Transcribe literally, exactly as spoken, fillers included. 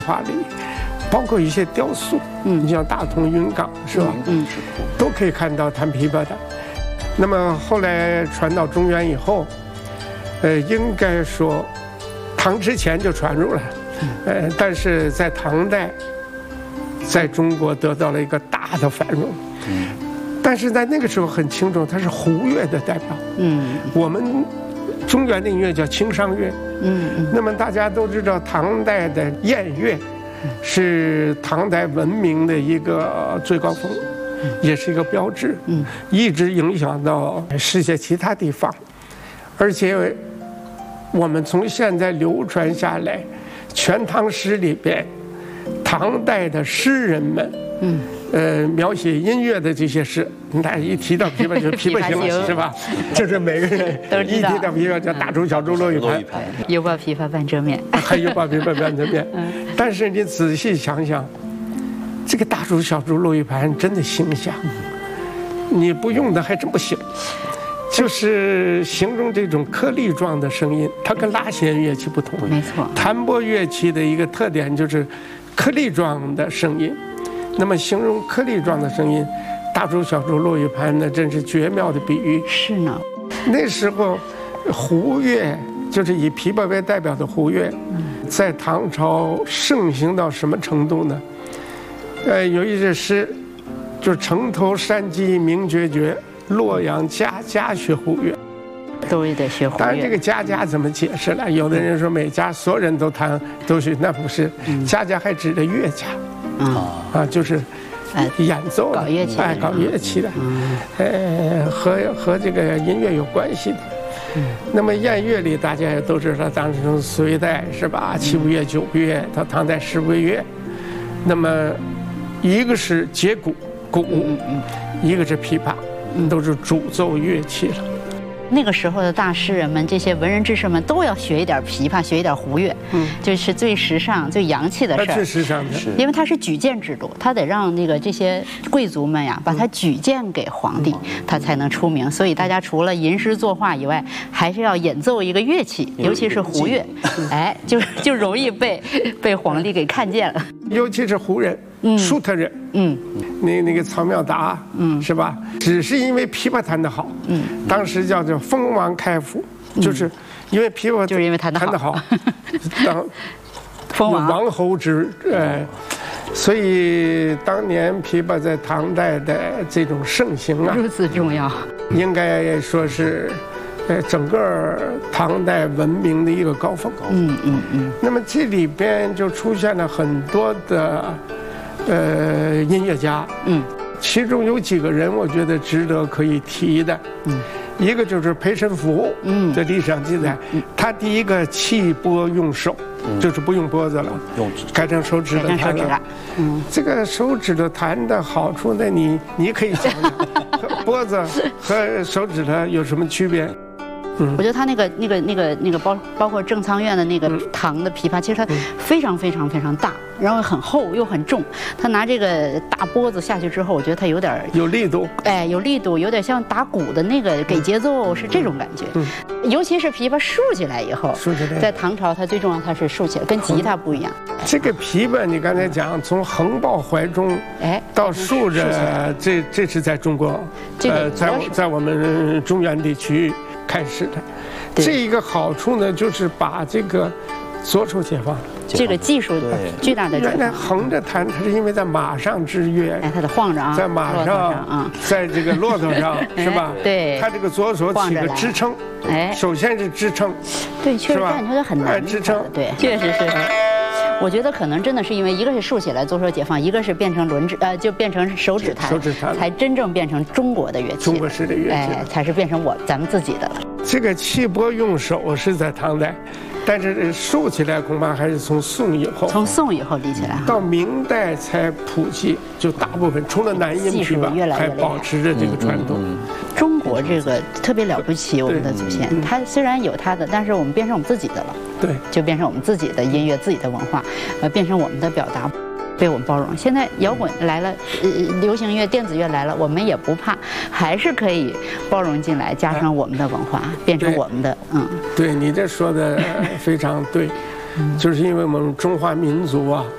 画里，包括一些雕塑，嗯，你像大同云冈是吧？嗯，都可以看到弹琵琶的。那么后来传到中原以后，呃，应该说唐之前就传入了，呃，但是在唐代，在中国得到了一个大的繁荣。嗯，但是在那个时候很清楚，它是胡乐的代表。嗯，我们中原的音乐叫清商乐。嗯嗯。那么大家都知道，唐代的宴乐是唐代文明的一个最高峰，也是一个标志。嗯，一直影响到世界其他地方，而且我们从现在流传下来，《全唐诗》里边，唐代的诗人们，嗯。呃，描写音乐的这些诗，大家一提到琵琶就琵琶行，是吧？就是每个人一提到琵琶叫大竹小竹落玉盘， 犹抱琵琶半遮面， 还犹抱琵琶半遮面。但是你仔细想想，这个大竹小竹落玉盘真的形象，你不用的还真不行。就是形容这种颗粒状的声音，它跟拉弦乐器不同。 没错， 弹拨乐器的一个特点就是颗粒状的声音。那么形容颗粒状的声音，大竹小竹落玉盘呢，真是绝妙的比喻。 是呢， 那时候胡乐就是以琵琶为代表的胡乐，在唐朝盛行到什么程度呢？呃，有一句诗，就是城头山鸡鸣决绝，洛阳家家学胡乐。 都得学胡乐。 当然，这个家家怎么解释了？有的人说每家所有人都弹都学，那不是，家家还指的乐家。啊啊，就是演奏的， 搞乐器， 哎，搞乐器的，呃，和和这个音乐有关系的。那么宴乐里，大家也都知道，当时从隋代是吧，七五乐、九乐到唐代十五乐。那么一个是节鼓，鼓；一个是琵琶，都是主奏乐器了。 那个时候的大诗人们，这些文人志士们都要学一点琵琶，学一点胡乐，嗯，就是最时尚、最洋气的事儿。 最时尚的， 因为它是举荐制度，他得让那个这些贵族们呀，把它举荐给皇帝，他才能出名。所以大家除了吟诗作画以外，还是要演奏一个乐器，尤其是胡乐，哎，就就容易被被皇帝给看见了。 尤其是胡人。嗯，舒特人，嗯，那那个曹妙达，嗯，是吧？只是因为琵琶弹得好，嗯，当时叫做封王开府，就是因为琵琶就是因为弹得好，弹得好， 当封王王侯之，呃，所以当年琵琶在唐代的这种盛行啊， 如此重要， 应该说是。呃，整个唐代文明的一个高峰。嗯嗯嗯。那么这里边就出现了很多的，呃，音乐家。嗯。其中有几个人，我觉得值得可以提的。嗯。一个就是裴申福。嗯。在历史上记载，他第一个弃拨用手，就是不用拨子了，用改成手指头弹了。嗯。这个手指头弹的好处呢，你你可以想想，拨子和手指头有什么区别？ 我觉得他那个、那个、那个、那个包包括正仓院的那个唐的琵琶，其实它非常非常非常大，然后很厚又很重。他拿这个大拨子下去之后，我觉得他有点有力度， 哎，有力度，有点像打鼓的那个给节奏，是这种感觉。嗯，尤其是琵琶竖起来以后， 竖起来， 在唐朝它最重要，它是竖起来，跟吉他不一样。 这个琵琶你刚才讲，从横抱怀中，哎，到竖着，这这是在中国，呃，在在我们中原地区开始的。这一个好处呢，就是把这个左手解放了。 这个技术巨大的原来横着弹，它是因为在马上制乐， 哎，它得晃着啊， 在马上啊，在这个骆驼上是吧？ 对， 它这个左手起个支撑，哎，首先是支撑， 对，确实感觉很难支撑， 对，确实是。我觉得可能真的是因为一个是竖起来左手解放，一个是变成轮指，呃，就变成手指弹， 手指弹， 才真正变成中国的乐器， 中国式的乐器， 哎，才是变成我咱们自己的了。 这个弃拨用手是在唐代，但是竖起来恐怕还是从宋以后， 从宋以后立起来， 到明代才普及，就大部分除了南音琵琶还保持着这个传统。 中国这个特别了不起，我们的祖先，他虽然有他的，但是我们变成我们自己的了， 对， 就变成我们自己的音乐、自己的文化，呃，变成我们的表达。被我们包容。现在摇滚来了，呃，流行乐、电子乐来了，我们也不怕，还是可以包容进来，加上我们的文化，变成我们的。嗯， 对你这说的非常对，就是因为我们中华民族啊，